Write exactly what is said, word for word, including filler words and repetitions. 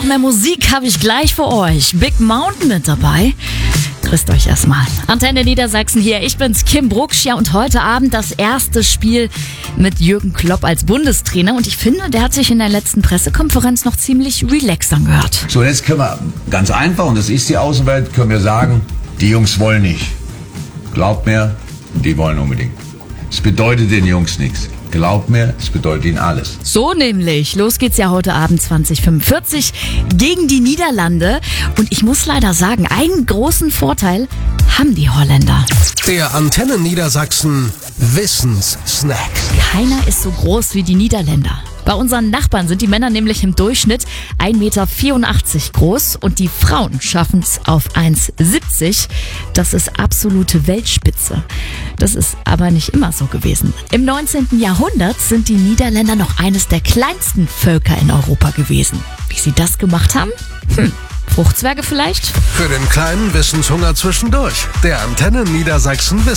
mehr Musik habe ich gleich für euch. Big Mountain mit dabei. Grüßt euch erstmal. Antenne Niedersachsen hier, ich bin's, Kim Brucksch. Ja, und heute Abend das erste Spiel mit Jürgen Klopp als Bundestrainer. Und ich finde, der hat sich in der letzten Pressekonferenz noch ziemlich relaxed angehört. So, jetzt können wir ganz einfach, und das ist die Außenwelt, können wir sagen, die Jungs wollen nicht. Glaubt mir, die wollen unbedingt. Es bedeutet den Jungs nichts. Glaubt mir, es bedeutet ihnen alles. So nämlich. Los geht's ja heute Abend zwanzig fünfundvierzig gegen die Niederlande. Und ich muss leider sagen, einen großen Vorteil haben die Holländer. Der Antenne Niedersachsen Wissenssnack. Keiner ist so groß wie die Niederländer. Bei unseren Nachbarn sind die Männer nämlich im Durchschnitt ein Meter vierundachtzig groß und die Frauen schaffen es auf eins Komma siebzig. Das ist absolute Weltspitze. Das ist aber nicht immer so gewesen. Im neunzehnten Jahrhundert sind die Niederländer noch eines der kleinsten Völker in Europa gewesen. Wie sie das gemacht haben? Hm, Fruchtzwerge vielleicht? Für den kleinen Wissenshunger zwischendurch. Der Antenne Niedersachsen Wissensnack.